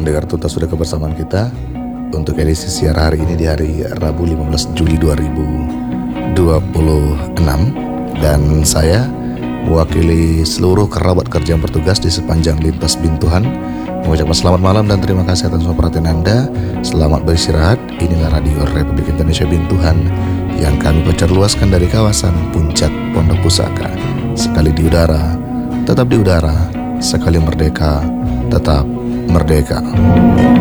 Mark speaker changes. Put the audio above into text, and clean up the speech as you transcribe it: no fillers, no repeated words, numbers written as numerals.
Speaker 1: pendengar tuntas sudah kebersamaan kita untuk edisi siar hari ini di hari Rabu 15 Juli 2026. Dan saya mewakili seluruh kerabat kerja yang bertugas di sepanjang lintas Bintuhan mengucapkan selamat malam dan terima kasih atas semua perhatian Anda. Selamat beristirahat. Inilah Radio Republik Indonesia Bintuhan yang kami luaskan dari kawasan Puncak Pondok Pusaka. Sekali di udara, tetap di udara. Sekali merdeka, tetap merdeka.